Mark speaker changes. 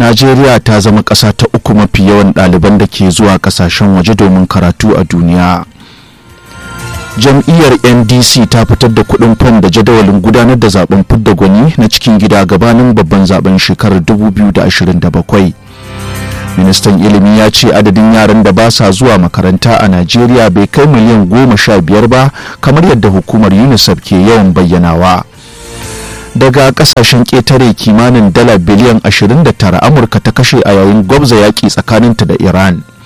Speaker 1: Najeriya ta zama ƙasa ta uku mafi yawan ɗaliban da ke zuwa ƙasashen waje domin karatu a duniya. Jam'iyyar NDC ta fitar da kuɗin fam da jadawalin gudanar da zaben fidda gwani na cikin gida gabanin babban zaben shekarar 2027. Ministan ilimi ya ce adadin yaran da ba sa zuwa makaranta a Najeriya bai kai miliyan 15 ba kamar yadda hukumar UNICEF ke yawan bayyanawa. Daga kasashen ƙetare kimanin dala biliyan 29 Amurka ta kashe a yayin gwabza yaƙi tsakaninta da Iran.